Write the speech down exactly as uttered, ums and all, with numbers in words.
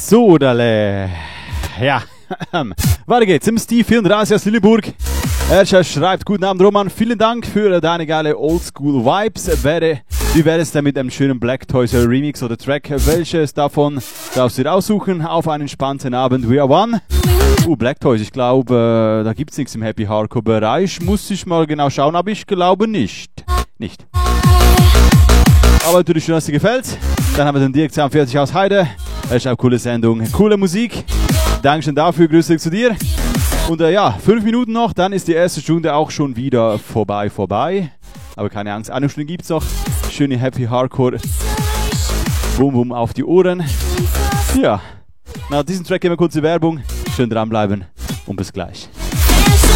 So, Dale. Ja, weiter geht's. Im Steve vierunddreißig aus Lüneburg. Er schreibt, guten Abend Roman, vielen Dank für deine geile Oldschool Vibes. Wäre, wie wäre es denn mit einem schönen Black Toys Remix oder Track? Welches davon darfst du dir aussuchen? Auf einen entspannten Abend, we are one. Uh, Black Toys, ich glaube, äh, da gibt's nichts im Happy Hardcore Bereich. Muss ich mal genau schauen, aber ich glaube nicht. Nicht. Aber natürlich schön, dass dir gefällt. Dann haben wir den Dirk zweiundvierzig aus Heide. Das ist eine coole Sendung, coole Musik. Dankeschön dafür, Grüße zu dir. Und äh, ja, fünf Minuten noch, dann ist die erste Stunde auch schon wieder vorbei, vorbei. Aber keine Angst, eine Stunde gibt's noch. Schöne Happy Hardcore. Boom, boom auf die Ohren. Ja, nach diesem Track gehen wir kurze Werbung. Schön dranbleiben und bis gleich.